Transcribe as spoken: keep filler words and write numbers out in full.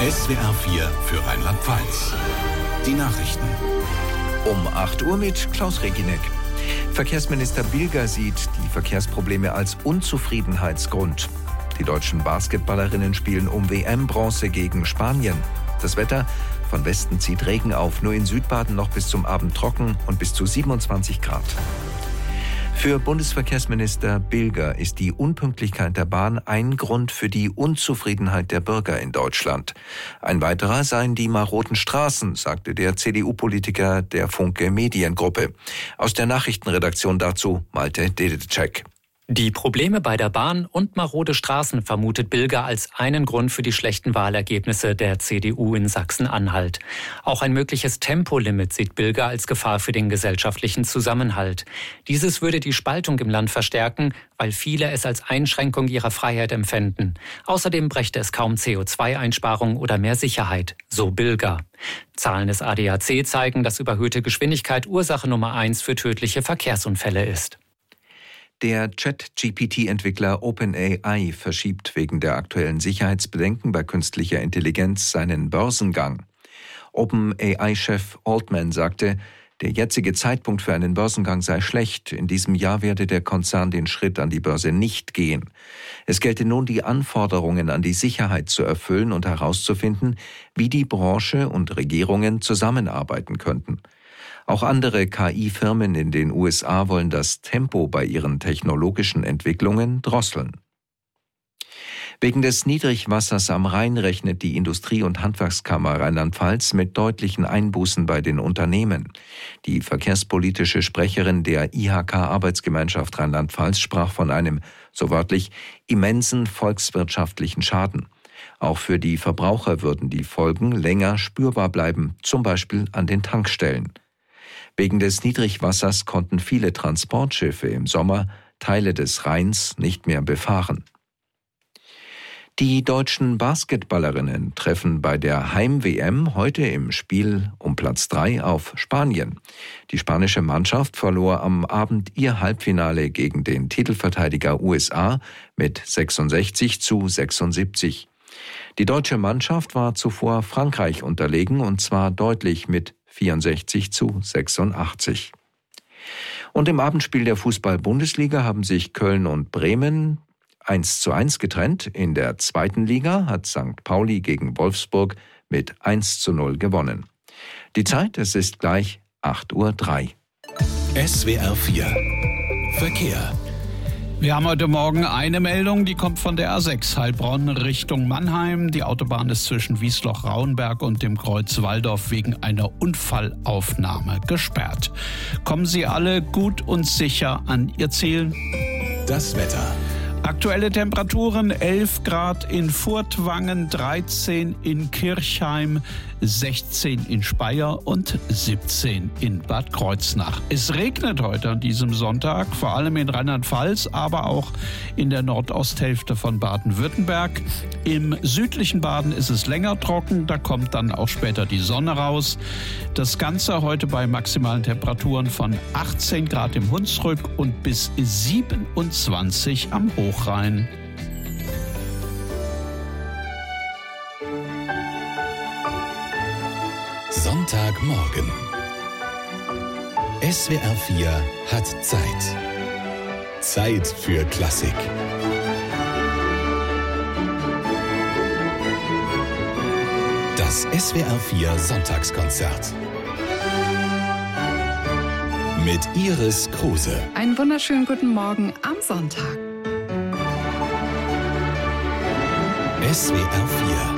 S W R vier für Rheinland-Pfalz. Die Nachrichten. Um acht Uhr mit Klaus Reginek. Verkehrsminister Bilger sieht die Verkehrsprobleme als Unzufriedenheitsgrund. Die deutschen Basketballerinnen spielen um W M-Bronze gegen Spanien. Das Wetter: von Westen zieht Regen auf, nur in Südbaden noch bis zum Abend trocken und bis zu siebenundzwanzig Grad. Für Bundesverkehrsminister Bilger ist die Unpünktlichkeit der Bahn ein Grund für die Unzufriedenheit der Bürger in Deutschland. Ein weiterer seien die maroden Straßen, sagte der C D U-Politiker der Funke Mediengruppe. Aus der Nachrichtenredaktion dazu Malte Dedecek. Die Probleme bei der Bahn und marode Straßen vermutet Bilger als einen Grund für die schlechten Wahlergebnisse der C D U in Sachsen-Anhalt. Auch ein mögliches Tempolimit sieht Bilger als Gefahr für den gesellschaftlichen Zusammenhalt. Dieses würde die Spaltung im Land verstärken, weil viele es als Einschränkung ihrer Freiheit empfänden. Außerdem brächte es kaum C O zwei Einsparung oder mehr Sicherheit, so Bilger. Zahlen des A D A C zeigen, dass überhöhte Geschwindigkeit Ursache Nummer eins für tödliche Verkehrsunfälle ist. Der Chat-G P T-Entwickler OpenAI verschiebt wegen der aktuellen Sicherheitsbedenken bei künstlicher Intelligenz seinen Börsengang. OpenAI-Chef Altman sagte, der jetzige Zeitpunkt für einen Börsengang sei schlecht. In diesem Jahr werde der Konzern den Schritt an die Börse nicht gehen. Es gelte nun, die Anforderungen an die Sicherheit zu erfüllen und herauszufinden, wie die Branche und Regierungen zusammenarbeiten könnten. Auch andere K I-Firmen in den U S A wollen das Tempo bei ihren technologischen Entwicklungen drosseln. Wegen des Niedrigwassers am Rhein rechnet die Industrie- und Handwerkskammer Rheinland-Pfalz mit deutlichen Einbußen bei den Unternehmen. Die verkehrspolitische Sprecherin der I H K-Arbeitsgemeinschaft Rheinland-Pfalz sprach von einem, so wörtlich, immensen volkswirtschaftlichen Schaden. Auch für die Verbraucher würden die Folgen länger spürbar bleiben, zum Beispiel an den Tankstellen. Wegen des Niedrigwassers konnten viele Transportschiffe im Sommer Teile des Rheins nicht mehr befahren. Die deutschen Basketballerinnen treffen bei der Heim-W M heute im Spiel um Platz drei auf Spanien. Die spanische Mannschaft verlor am Abend ihr Halbfinale gegen den Titelverteidiger U S A mit sechsundsechzig zu sechsundsiebzig. Die deutsche Mannschaft war zuvor Frankreich unterlegen, und zwar deutlich mit vierundsechzig zu sechsundachtzig. Und im Abendspiel der Fußball-Bundesliga haben sich Köln und Bremen eins zu eins getrennt. In der zweiten Liga hat Sankt Pauli gegen Wolfsburg mit eins zu null gewonnen. Die Zeit, es ist gleich acht Uhr drei. S W R vier Verkehr. Wir haben heute Morgen eine Meldung, die kommt von der A sechs Heilbronn Richtung Mannheim. Die Autobahn ist zwischen Wiesloch-Rauenberg und dem Kreuz Walldorf wegen einer Unfallaufnahme gesperrt. Kommen Sie alle gut und sicher an Ihr Ziel. Das Wetter. Aktuelle Temperaturen elf Grad in Furtwangen, dreizehn in Kirchheim, sechzehn in Speyer und siebzehn in Bad Kreuznach. Es regnet heute an diesem Sonntag, vor allem in Rheinland-Pfalz, aber auch in der Nordosthälfte von Baden-Württemberg. Im südlichen Baden ist es länger trocken, da kommt dann auch später die Sonne raus. Das Ganze heute bei maximalen Temperaturen von achtzehn Grad im Hunsrück und bis siebenundzwanzig am Hochrhein. Sonntagmorgen. S W R vier hat Zeit. Zeit für Klassik. Das S W R vier Sonntagskonzert. Mit Iris Kruse. Einen wunderschönen guten Morgen am Sonntag. S W R vier